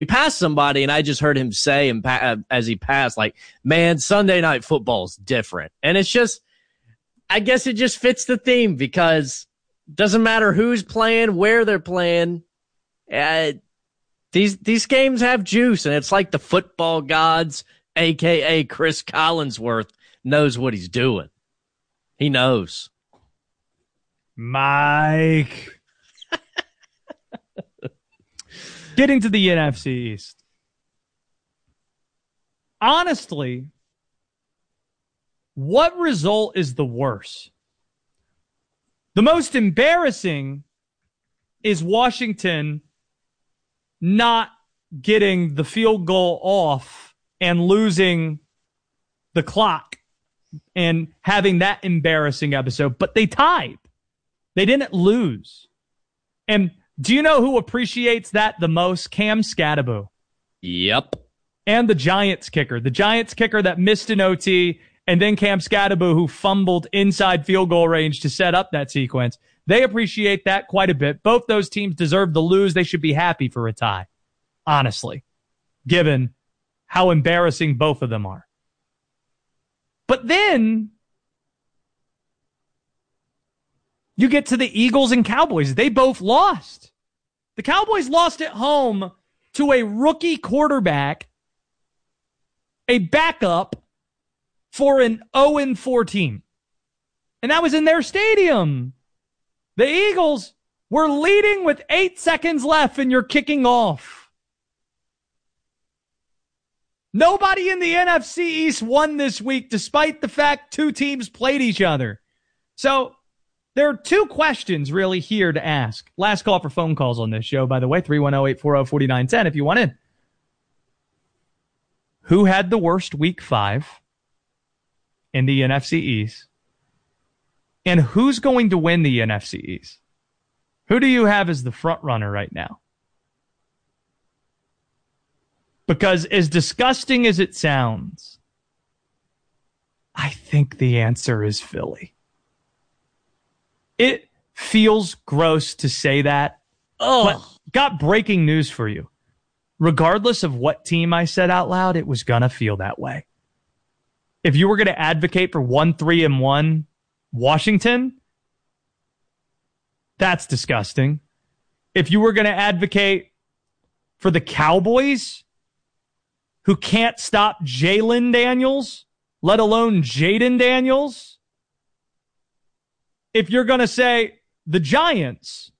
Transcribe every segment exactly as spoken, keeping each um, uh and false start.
he passed somebody, and I just heard him say, and pa- as he passed, like, man, Sunday Night Football is different. And it's just, I guess it just fits the theme because it doesn't matter who's playing, where they're playing. Uh, these these games have juice, and it's like the football gods, a k a. Chris Collinsworth, knows what he's doing. He knows. Mike. Getting to the N F C East. Honestly, what result is the worst? The most embarrassing is Washington not getting the field goal off and losing the clock and having that embarrassing episode, but they tied. They didn't lose. And do you know who appreciates that the most? Cam Scatterbo. Yep. And the Giants kicker. The Giants kicker that missed an O T, and then Cam Scatterbo, who fumbled inside field goal range to set up that sequence. They appreciate that quite a bit. Both those teams deserve to lose. They should be happy for a tie, honestly, given how embarrassing both of them are. But then you get to the Eagles and Cowboys. They both lost. The Cowboys lost at home to a rookie quarterback, a backup for an oh and four team. And that was in their stadium. The Eagles were leading with eight seconds left, and you're kicking off. Nobody in the N F C East won this week, despite the fact two teams played each other. So there are two questions really here to ask. Last call for phone calls on this show, by the way, three one zero, eight four zero, four nine one zero if you want in. Who had the worst week five in the N F C East? And who's going to win the N F C East? Who do you have as the front runner right now? Because as disgusting as it sounds, I think the answer is Philly. It feels gross to say that. Oh, but got breaking news for you. Regardless of what team I said out loud, it was going to feel that way. If you were going to advocate for one, three, and one Washington, that's disgusting. If you were going to advocate for the Cowboys, who can't stop Jalen Daniels, let alone Jaden Daniels, if you're going to say the Giants,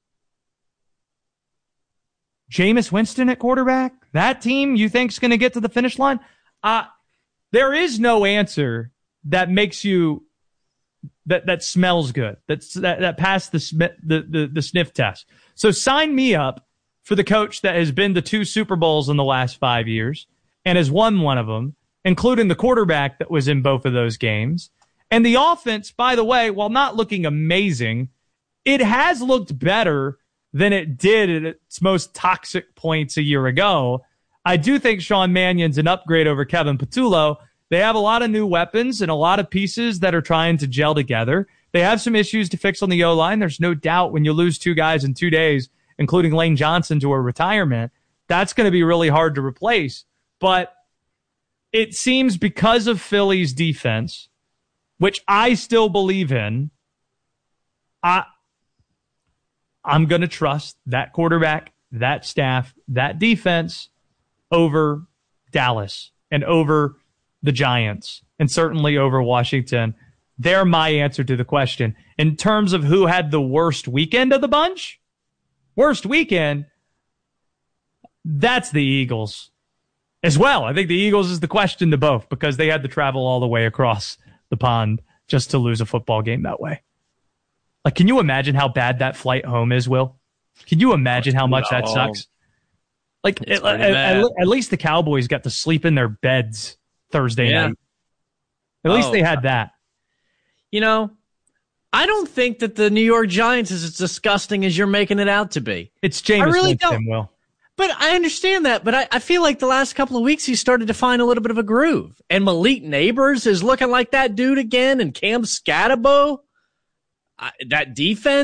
Jameis Winston at quarterback, that team you think is going to get to the finish line? Uh, there is no answer that makes you, that, that smells good, that's, that, that passed the, the, the, the sniff test. So sign me up for the coach that has been to two Super Bowls in the last five years and has won one of them, including the quarterback that was in both of those games. And the offense, by the way, while not looking amazing, it has looked better than it did at its most toxic points a year ago. I do think Sean Mannion's an upgrade over Kevin Patullo. They have a lot of new weapons and a lot of pieces that are trying to gel together. They have some issues to fix on the O-line. There's no doubt when you lose two guys in two days, including Lane Johnson to a retirement, that's going to be really hard to replace. But it seems because of Philly's defense, which I still believe in, I, I'm going to trust that quarterback, that staff, that defense over Dallas and over the Giants and certainly over Washington. They're my answer to the question. In terms of who had the worst weekend of the bunch, worst weekend, that's the Eagles as well. I think the Eagles is the question to both because they had to travel all the way across the pond just to lose a football game that way. Like, can you imagine how bad that flight home is, Will? Can you imagine how much no. that sucks? Like, at, at, at, at least the Cowboys got to sleep in their beds Thursday yeah. night. At oh. least they had that. You know, I don't think that the New York Giants is as disgusting as you're making it out to be. It's Jameis I really Winston, don't. Will. But I understand that. But I, I feel like the last couple of weeks he started to find a little bit of a groove. And Malik Neighbors is looking like that dude again. And Cam Scatterbo, uh, that defense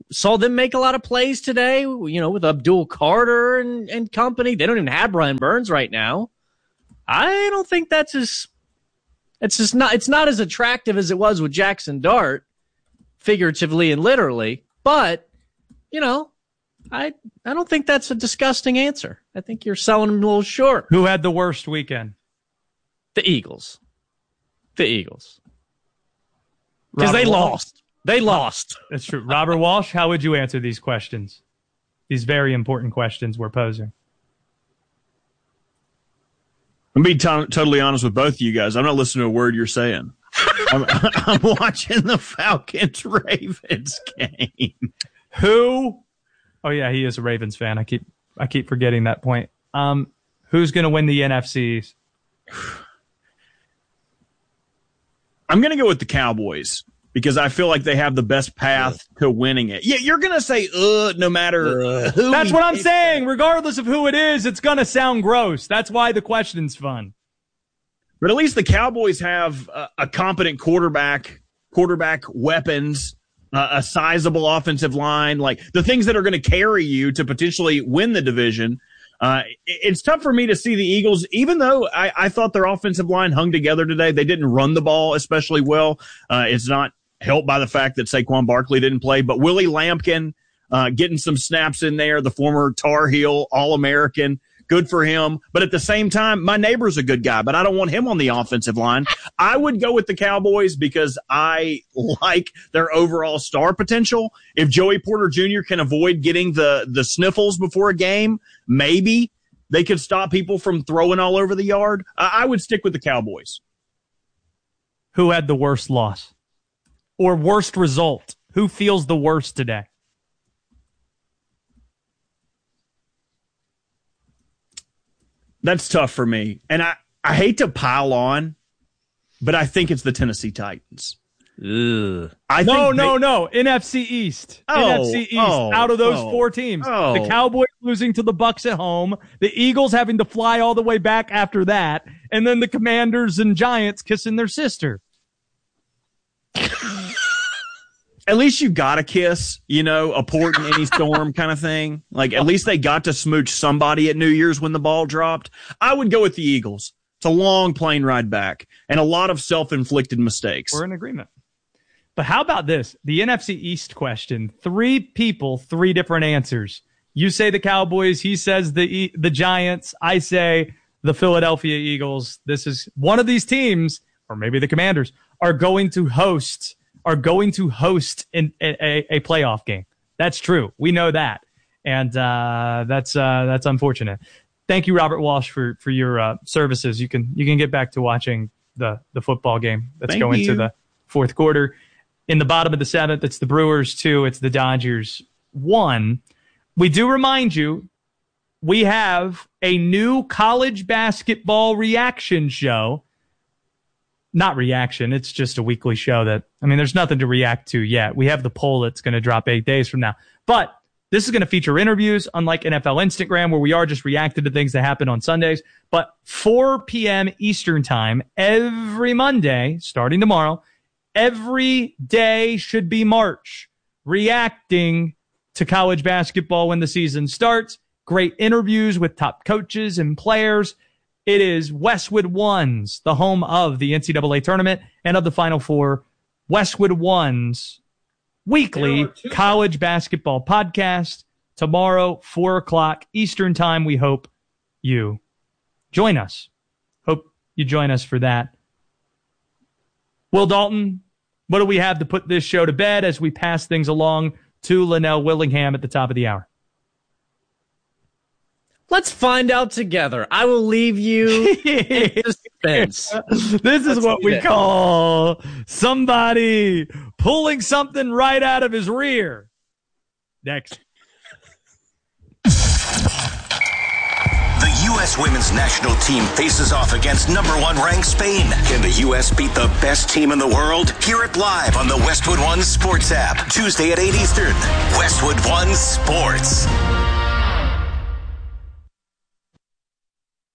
saw them make a lot of plays today, you know, with Abdul Carter and, and company. They don't even have Brian Burns right now. I don't think that's as, it's just not, it's not as attractive as it was with Jackson Dart, figuratively and literally. But, you know, I, I don't think that's a disgusting answer. I think you're selling them a little short. Who had the worst weekend? The Eagles. The Eagles. Because they Walsh. lost. They lost. That's true. Robert Walsh, how would you answer these questions? These very important questions we're posing. I'm being t- totally honest with both of you guys. I'm not listening to a word you're saying. I'm, I'm watching the Falcons-Ravens game. Who? Oh, yeah, he is a Ravens fan. I keep I keep forgetting that point. Um, who's going to win the N F Cs? I'm going to go with the Cowboys because I feel like they have the best path to winning it. Yeah, you're going to say, uh, no matter uh, who. That's what I'm saying. Regardless of who it is, it's going to sound gross. That's why the question's fun. But at least the Cowboys have a, a competent quarterback, quarterback weapons, uh, a sizable offensive line, like the things that are going to carry you to potentially win the division. Uh, it's tough for me to see the Eagles, even though I, I thought their offensive line hung together today. They didn't run the ball especially well. Uh, it's not helped by the fact that Saquon Barkley didn't play, but Willie Lampkin uh, getting some snaps in there, the former Tar Heel All-American, good for him. But at the same time, my neighbor's a good guy, but I don't want him on the offensive line. I would go with the Cowboys because I like their overall star potential. If Joey Porter Junior can avoid getting the, the sniffles before a game, maybe they could stop people from throwing all over the yard. I, I would stick with the Cowboys. Who had the worst loss? Or worst result? Who feels the worst today? That's tough for me. And I, I hate to pile on, but I think it's the Tennessee Titans. Ugh. I no, think no, they, no. N F C East. Oh, N F C East. oh, out of those oh, four teams. oh. The Cowboys losing to the Bucks at home. The Eagles having to fly all the way back after that. And then the Commanders and Giants kissing their sister. At least you got a kiss, you know, a port in any storm kind of thing. Like, at least they got to smooch somebody at New Year's when the ball dropped. I would go with the Eagles. It's a long plane ride back and a lot of self-inflicted mistakes. We're in agreement. But how about this? The N F C East question. Three people, three different answers. You say the Cowboys. He says the the Giants. I say the Philadelphia Eagles. This is one of these teams, or maybe the Commanders, are going to host are going to host in a, a playoff game. That's true. We know that. And uh, that's uh, that's unfortunate. Thank you, Robert Walsh, for for your uh, services. You can you can get back to watching the, the football game. Let's Thank go you. into the fourth quarter. In the bottom of the seventh, it's the Brewers two. It's the Dodgers one. We do remind you, we have a new college basketball reaction show. Not reaction. It's just a weekly show that, I mean, there's nothing to react to yet. We have the poll that's going to drop eight days from now. But this is going to feature interviews, unlike N F L Instagram, where we are just reacting to things that happen on Sundays. But four p.m. Eastern time, every Monday, starting tomorrow, every day should be March, reacting to college basketball when the season starts. Great interviews with top coaches and players. It is Westwood One's, the home of the N C double A tournament and of the Final Four. Westwood One's weekly college basketball podcast. Tomorrow, four o'clock Eastern time. We hope you join us. Hope you join us for that. Will Dalton, what do we have to put this show to bed as we pass things along to Linnell Willingham at the top of the hour? Let's find out together. I will leave you in suspense. This is That's what we it. call somebody pulling something right out of his rear. Next. The U S women's national team faces off against number one ranked Spain. Can the U S beat the best team in the world? Hear it live on the Westwood One Sports app. Tuesday at eight Eastern. Westwood One Sports.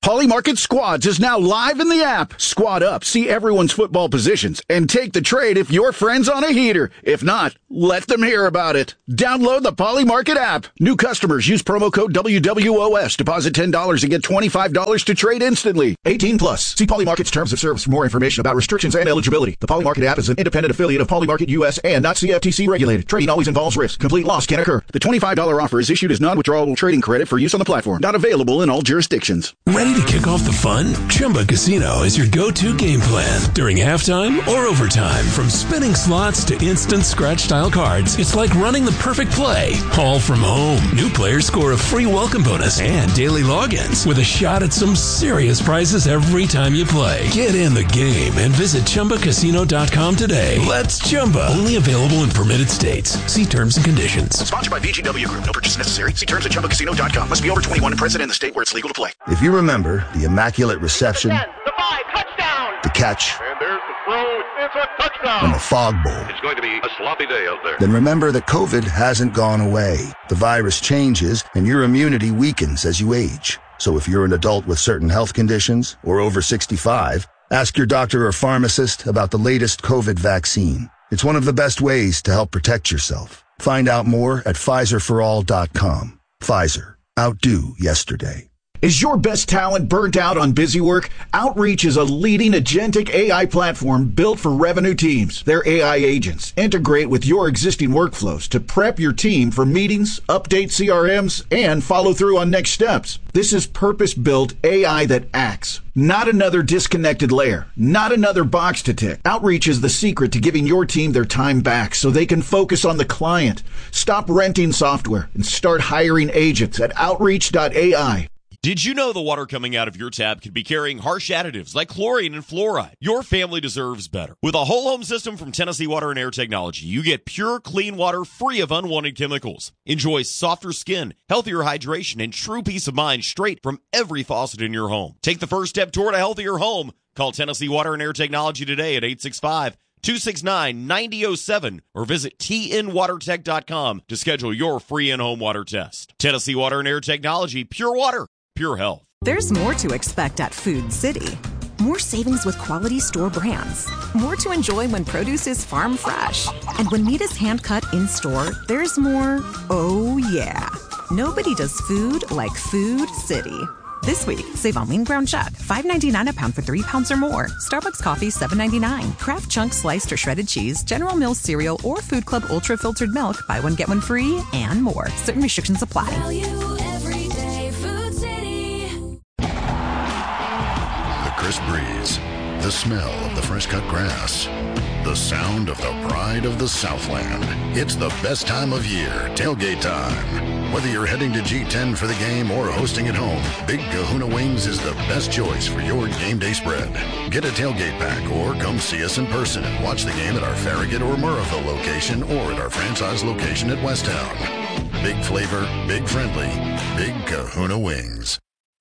Pauly Market Squads is now live in the app. Squad up, see everyone's football positions, and take the trade if your friend's on a heater. If not, let them hear about it. Download the Pauly Market app. New customers use promo code W W O S. Deposit ten dollars and get twenty-five dollars to trade instantly. eighteen plus. See Pauly Market's terms of service for more information about restrictions and eligibility. The Pauly Market app is an independent affiliate of Pauly Market U S and not C F T C regulated. Trading always involves risk. Complete loss can occur. The twenty-five dollars offer is issued as non-withdrawable trading credit for use on the platform. Not available in all jurisdictions. Ready to kick off the fun? Chumba Casino is your go-to game plan during halftime or overtime. From spinning slots to instant scratch-style cards, it's like running the perfect play, all from home. New players score a free welcome bonus and daily logins with a shot at some serious prizes every time you play. Get in the game and visit Chumba Casino dot com today. Let's Chumba. Only available in permitted states. See terms and conditions. Sponsored by V G W Group. No purchase necessary. See terms at Chumba Casino dot com. Must be over twenty-one and present in the state where it's legal to play. If you remember the immaculate reception, the, ten, the, five, touchdown. the catch, and there's the throw. It's a touchdown. and the fog bowl, it's going to be a sloppy day out there. Then remember that COVID hasn't gone away. The virus changes, and your immunity weakens as you age. So if you're an adult with certain health conditions or over sixty-five, ask your doctor or pharmacist about the latest COVID vaccine. It's one of the best ways to help protect yourself. Find out more at Pfizer for all dot com. Pfizer. Outdo yesterday. Is your best talent burnt out on busy work? Outreach is a leading agentic A I platform built for revenue teams. Their A I agents integrate with your existing workflows to prep your team for meetings, update C R Ms, and follow through on next steps. This is purpose-built A I that acts, not another disconnected layer, not another box to tick. Outreach is the secret to giving your team their time back so they can focus on the client. Stop renting software and start hiring agents at outreach dot A I. Did you know the water coming out of your tap could be carrying harsh additives like chlorine and fluoride? Your family deserves better. With a whole home system from Tennessee Water and Air Technology, you get pure, clean water free of unwanted chemicals. Enjoy softer skin, healthier hydration, and true peace of mind straight from every faucet in your home. Take the first step toward a healthier home. Call Tennessee Water and Air Technology today at eight six five, two six nine, nine zero zero seven or visit T N water tech dot com to schedule your free in-home water test. Tennessee Water and Air Technology, pure water. Pure health. There's more to expect at Food City. More savings with quality store brands. More to enjoy when produce is farm fresh. And when meat is hand-cut in-store, there's more, oh yeah. Nobody does food like Food City. This week, save on lean ground chuck, five ninety-nine a pound for three pounds or more. Starbucks coffee, seven ninety-nine. Kraft Chunk sliced or shredded cheese, General Mills cereal, or Food Club ultra filtered milk. Buy one, get one free, and more. Certain restrictions apply. Value every day, Food City. The crisp breeze, the smell of the fresh cut grass, the sound of the pride of the Southland. It's the best time of year, tailgate time. Whether you're heading to G ten for the game or hosting at home, Big Kahuna Wings is the best choice for your game day spread. Get a tailgate pack or come see us in person and watch the game at our Farragut or Murrahville location or at our franchise location at Westtown. Big flavor, big friendly, Big Kahuna Wings.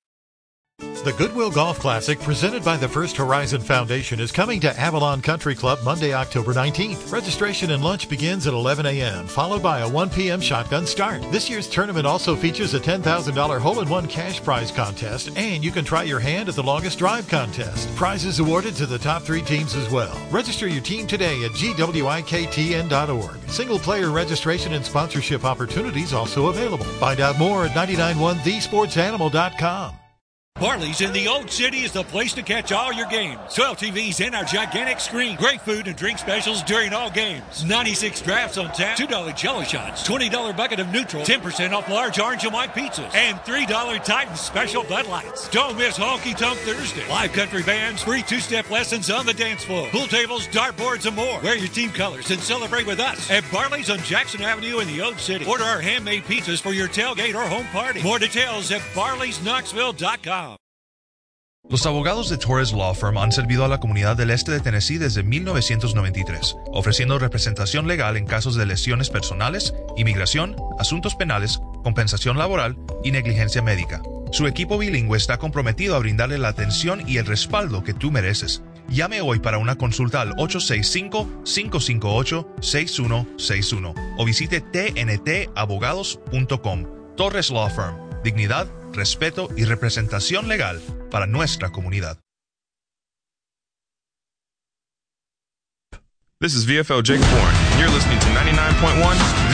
The Goodwill Golf Classic, presented by the First Horizon Foundation, is coming to Avalon Country Club Monday, October nineteenth. Registration and lunch begins at eleven a.m., followed by a one p.m. shotgun start. This year's tournament also features a ten thousand dollars hole-in-one cash prize contest, and you can try your hand at the longest drive contest. Prizes awarded to the top three teams as well. Register your team today at G W I K T N dot org. Single-player registration and sponsorship opportunities also available. Find out more at nine nine one the sports animal dot com. Barley's in the Old City is the place to catch all your games. twelve T Vs and our gigantic screen. Great food and drink specials during all games. ninety-six drafts on tap, two dollar jello shots, twenty dollar bucket of neutral, ten percent off large orange and white pizzas, and three dollar Titan special Bud Lights. Don't miss Honky Tonk Thursday. Live country bands, free two-step lessons on the dance floor, pool tables, dartboards, and more. Wear your team colors and celebrate with us at Barley's on Jackson Avenue in the Old City. Order our handmade pizzas for your tailgate or home party. More details at barleys knoxville dot com. Los abogados de Torres Law Firm han servido a la comunidad del este de Tennessee desde mil novecientos noventa y tres, ofreciendo representación legal en casos de lesiones personales, inmigración, asuntos penales, compensación laboral y negligencia médica. Su equipo bilingüe está comprometido a brindarle la atención y el respaldo que tú mereces. Llame hoy para una consulta al ocho seis cinco, cinco cinco ocho, seis uno seis uno o visite t n t abogados punto com. Torres Law Firm. Dignidad, respeto y representación legal para nuestra comunidad. This is V F L Jake Bourne, and you're listening to ninety-nine point one